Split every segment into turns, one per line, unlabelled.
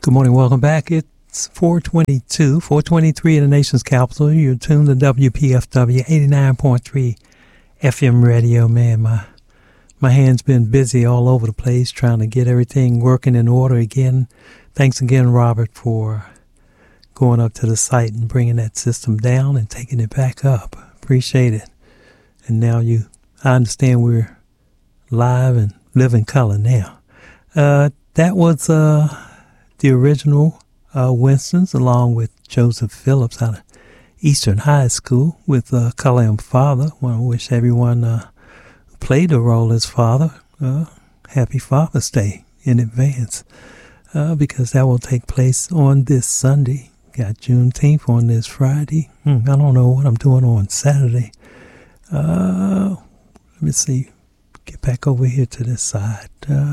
Good morning, welcome back. It's 423 in the nation's capital. You're tuned to WPFW 89.3 FM radio. Man, my hand's been busy all over the place trying to get everything working in order again. Thanks again, Robert, for going up to the site and bringing that system down and taking it back up. Appreciate it. And now I understand we're live and live in color now. That was the original Winstons, along with Joseph Phillips out of Eastern High School with Color Him Father. I want to wish everyone who played the role as father happy Father's Day in advance, because that will take place on this Sunday. Got Juneteenth on this Friday. I don't know what I'm doing on Saturday. Let me see. Get back over here to this side.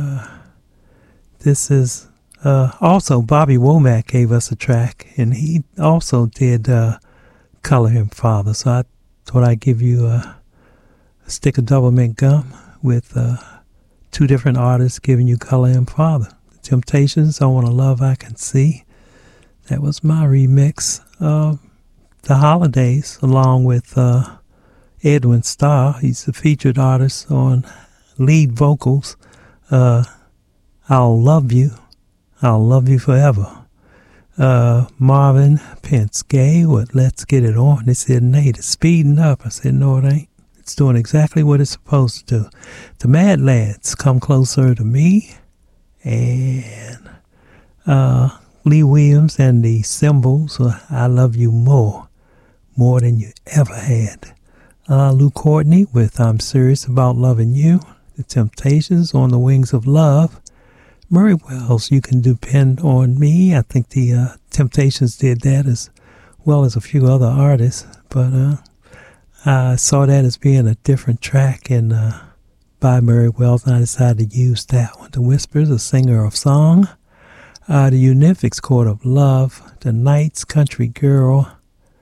This is also Bobby Womack gave us a track, and he also did Color Him Father. So I thought I'd give you a stick of double mint gum with two different artists giving you Color Him Father. The Temptations, I Want a Love I Can See. That was my remix. The Holidays, along with Edwin Starr. He's the featured artist on lead vocals. I'll Love You Forever. Marvin Pence Gay with Let's Get It On. They said, Nate, it's speeding up. I said, no, it ain't. It's doing exactly what it's supposed to do. The Mad Lads, Come Closer to Me. And Lee Williams and the Symbols, I Love You More than you ever had. Lou Courtney with I'm Serious About Loving You. The Temptations, On the Wings of Love. Murray Wells, You Can Depend on Me. I think the Temptations did that as well as a few other artists, but I saw that as being a different track and by Murray Wells, and I decided to use that one. The Whispers, A Singer of Song. The Unifics, Court of Love. The Knights, Country Girl.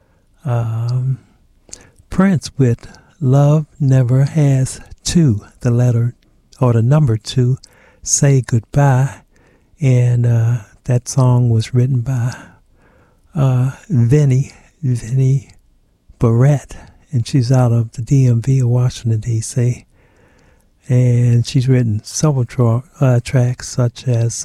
Prince with Love Never Has To, the letter or the number 2. Say Goodbye, and that song was written by Vinnie Barrett, and she's out of the DMV of Washington, D.C., and she's written several tracks such as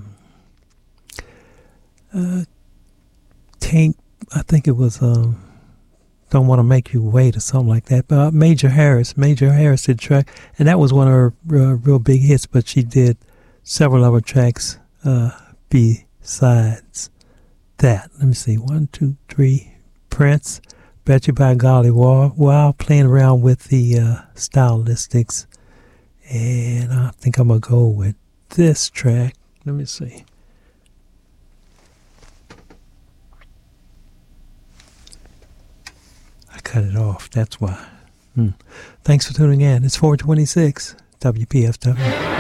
Tank, I think it was Don't Want to Make You Wait or something like that. But Major Harris did track, and that was one of her real big hits, but she did several other tracks besides that. Let me see, 1, 2, 3. Prince, Bet You By Golly, while playing around with the stylistics, and I think I'm going to go with this track. Let me see. Cut it off, that's why. Thanks for tuning in. It's 426 WPFW.